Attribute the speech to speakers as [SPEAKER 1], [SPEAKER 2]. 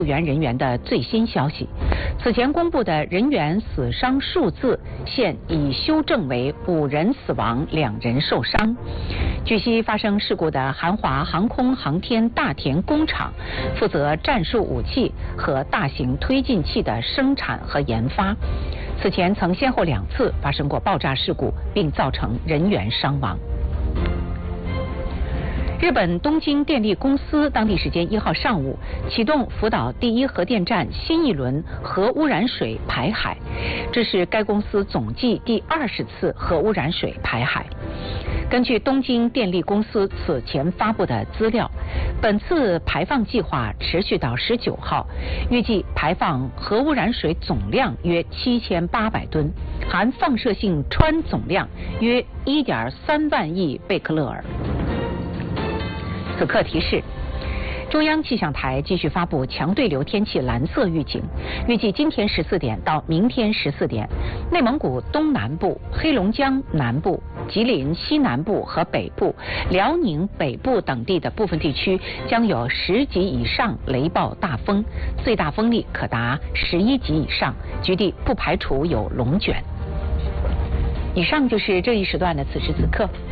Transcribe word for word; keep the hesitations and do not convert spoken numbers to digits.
[SPEAKER 1] 救援人员的最新消息。此前公布的人员死伤数字现已修正为五人死亡，两人受伤。据悉，发生事故的韩华航空航天大田工厂负责战术武器和大型推进器的生产和研发，此前曾先后两次发生过爆炸事故，并造成人员伤亡。日本东京电力公司当地时间一号上午启动福岛第一核电站新一轮核污染水排海，这是该公司总计第二十次核污染水排海。根据东京电力公司此前发布的资料，本次排放计划持续到十九号，预计排放核污染水总量约七千八百吨，含放射性氚总量约一点三万亿贝克勒尔。此刻提示：中央气象台继续发布强对流天气蓝色预警，预计今天十四点到明天十四点，内蒙古东南部、黑龙江南部、吉林西南部和北部、辽宁北部等地的部分地区将有十级以上雷暴大风，最大风力可达十一级以上，局地不排除有龙卷。以上就是这一时段的此时此刻。